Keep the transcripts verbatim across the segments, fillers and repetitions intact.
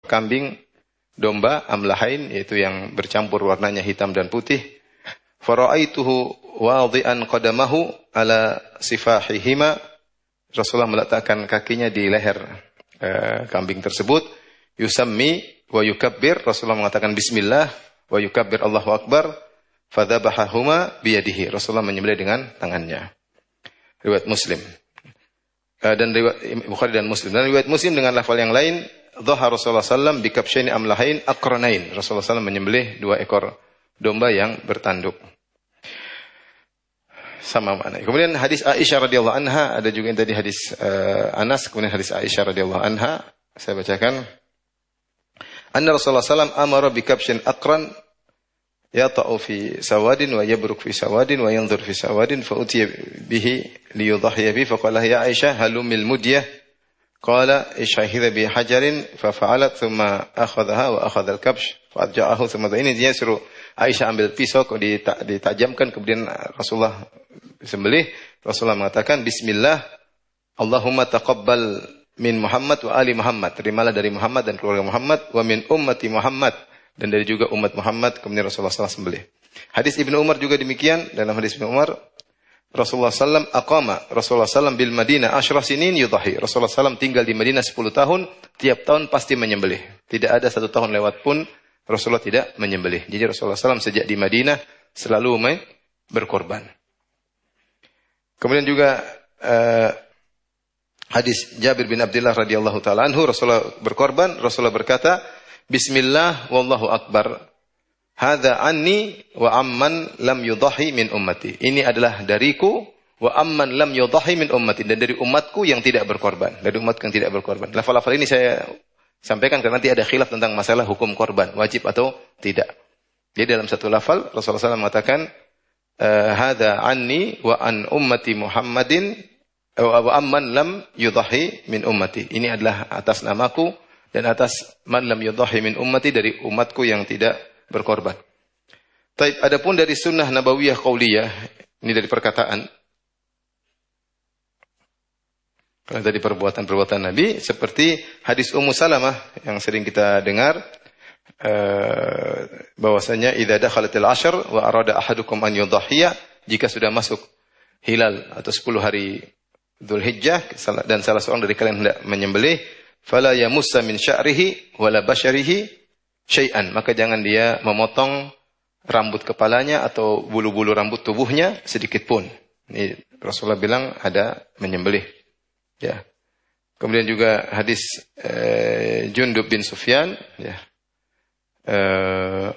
kambing domba amlahain, yaitu yang bercampur warnanya hitam dan putih. Fara'aituhu wadhi'an qadamahu ala sifahihima. Rasulullah meletakkan kakinya di leher uh, kambing tersebut. Yusammi wa yukabbir. Rasulullah mengatakan bismillah wa yukabbir Allahu akbar. Fadzabahahuma biyadihi. Rasulullah menyembelih dengan tangannya. Riwayat Muslim. Uh, dan riwayat Bukhari dan Muslim. Dan riwayat Muslim dengan lafal yang lain, dhahar Rasulullah sallallahu alaihi wasallam bikabshaini amlahain aqranain. Rasulullah sallallahu alaihi wasallam menyembelih dua ekor domba yang bertanduk. Sama makna. Kemudian hadis Aisyah radhiyallahu anha, ada juga yang tadi hadis uh, Anas, kemudian hadis Aisyah radhiyallahu anha, saya bacakan. Anna Rasulullah sallallahu alaihi wasallam amara bikabshin aqran yata'u fi sawadin wa yabruk fi sawadin wa yanzur fi sawadin fa utiya bihi liyudhiya bihi fa qala ya Aisyah halumil mudyah qala ishahidha bi hajarin fa fa'alat thumma akhadhaha wa akhadha al-kabsh fa adja'ahu thumma ini dia suruh Aisyah ambil pisau ditajamkan, kemudian Rasulullah sembelih. Rasulullah mengatakan bismillah Allahumma taqabbal min Muhammad wa ali Muhammad, terimalah dari Muhammad dan keluarga Muhammad, wa min ummati Muhammad, dan dari juga umat Muhammad. Kemudian Rasulullah sallallahu alaihi wasallam sembelih. Hadis Ibnu Umar juga demikian. Dalam hadis Ibnu Umar, Rasulullah sallallahu alaihi wasallam aqama Rasulullah sallallahu alaihi wasallam bil Madinah asyra sinin yudhi. Rasulullah sallallahu alaihi wasallam tinggal di Madinah sepuluh tahun, tiap tahun pasti menyembelih. Tidak ada satu tahun lewat pun Rasulullah tidak menyembelih. Jadi Rasulullah sallallahu alaihi wasallam sejak di Madinah selalu berkorban. Kemudian juga uh, hadis Jabir bin Abdullah radhiyallahu taala anhu, Rasulullah berkorban, Rasulullah berkata, bismillah wallahu akbar. Hadza anni wa amman lam yudhi min ummati. Ini adalah dariku wa amman lam yudhi min ummati, dan dari umatku yang tidak berkorban. Dari umatku yang tidak berkorban. Lafal-lafal ini saya sampaikan karena nanti ada khilaf tentang masalah hukum korban, wajib atau tidak. Jadi dalam satu lafal Rasulullah sallallahu alaihi wasallam mengatakan hadza anni wa an ummati Muhammadin wa amman lam yudhi min ummati. Ini adalah atas namaku dan atas man lam yudhi min ummati, dari umatku yang tidak berkorban. Taib, adapun dari sunnah nabawiyah qauliyah, ini dari perkataan. Kalau tadi perbuatan-perbuatan Nabi, seperti hadis Ummu Salamah yang sering kita dengar, uh, bahwasanya idza dakhalatil ashr wa arada ahadukum an yudhiya, jika sudah masuk hilal atau sepuluh hari Dzulhijjah dan salah seorang dari kalian hendak menyembelih, fala yamussa min sya'rihi wala basyarihi syai'an, maka jangan dia memotong rambut kepalanya atau bulu-bulu rambut tubuhnya sedikit pun. Ini Rasulullah bilang ada menyembelih. Ya. Kemudian juga hadis eh, Jundub bin Sufyan, ya. Eh,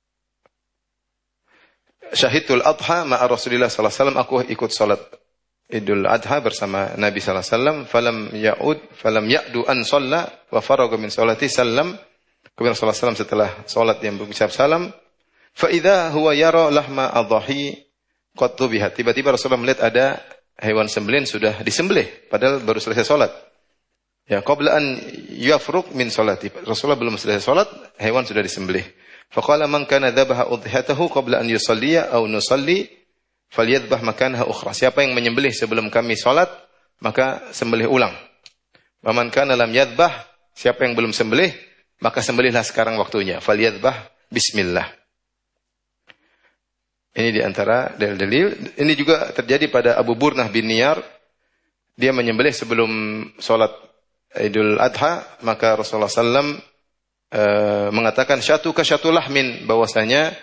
Syahidul Adha ma'a Rasulillah sallallahu alaihi wasallam, aku ikut salat Idul Adha bersama Nabi sallallahu alaihi wasallam, falam ya'ud falam ya'du an shalla wa faraga min salati sallam. Kemudian sallallahu alaihi wasallam setelah salat yang berucap salam, fa idza huwa yara lahma adhahi qad tubiha. Tiba-tiba Rasulullah melihat ada hewan sembelih sudah disembelih padahal baru selesai salat. Ya, qabla an yafruq min salati. Rasulullah belum selesai salat, hewan sudah disembelih. Faqala man kana dhabaha udhiyatahu qabla an yusalliya aw nusalli falyadhbah makanaha ukhra. Siapa yang menyembelih sebelum kami salat, maka sembelih ulang. Wa man kana lam yadhbah, siapa yang belum sembelih, maka sembelihlah sekarang waktunya. Falyadhbah bismillah. Ini di antara dalil-dalil. Ini juga terjadi pada Abu Burnah bin Niyar. Dia menyembelih sebelum sholat Idul Adha, maka Rasulullah sallallahu alaihi wasallam uh, mengatakan syatu ka syatu lahmin, bahwasanya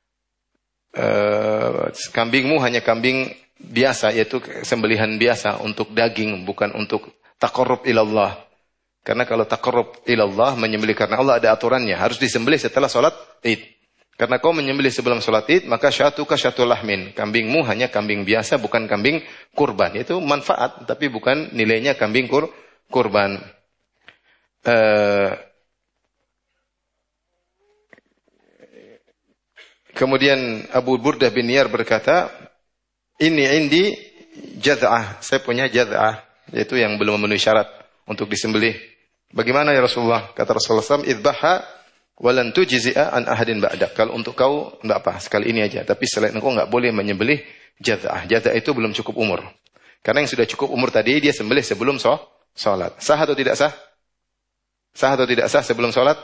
uh, kambingmu hanya kambing biasa, yaitu sembelihan biasa untuk daging, bukan untuk taqarrub ilallah. Karena kalau taqarrub ilallah, menyembelih karena Allah, ada aturannya, harus disembelih setelah sholat Id. Karena kau menyembelih sebelum sholat Id, maka syatuka syatul lahmin. Kambingmu hanya kambing biasa, bukan kambing kurban. Itu manfaat, tapi bukan nilainya kambing kur, kurban. Uh, kemudian Abu Burdah bin Niyar berkata, ini indi jad'ah. Saya punya jad'ah, yaitu yang belum memenuhi syarat untuk disembelih. Bagaimana ya Rasulullah? Kata Rasulullah sallallahu alaihi wasallam, idbaha walan tujzi'a an ahadin ba'dak. Kalau untuk kau enggak apa, sekali ini aja, tapi selain engkau enggak boleh menyembelih jadza'ah. Jadza'ah itu belum cukup umur. Karena yang sudah cukup umur tadi dia sembelih sebelum salat. Sah atau tidak sah? Sah atau tidak sah sebelum salat?